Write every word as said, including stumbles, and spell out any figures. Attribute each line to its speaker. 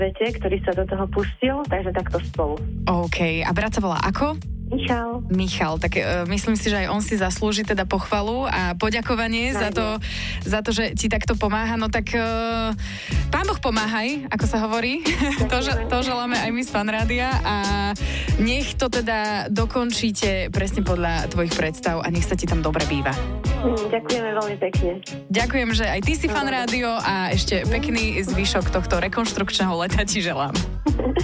Speaker 1: svete, ktorý sa do toho pustil, takže takto spolu.
Speaker 2: OK. A brat sa volá ako?
Speaker 1: Michal.
Speaker 2: Michal, tak uh, myslím si, že aj on si zaslúži teda pochvalu a poďakovanie za to, za to, že ti takto pomáha. No tak uh, Pán Boh pomáhaj, ako sa hovorí. to, to želáme aj my z Fan Rádia a nech to teda dokončíte presne podľa tvojich predstav a nech sa ti tam dobre býva.
Speaker 1: Mm, ďakujeme veľmi pekne.
Speaker 2: Ďakujem, že aj ty si Fan Rádio a ešte pekný zvyšok tohto rekonštrukčného leta ti želám.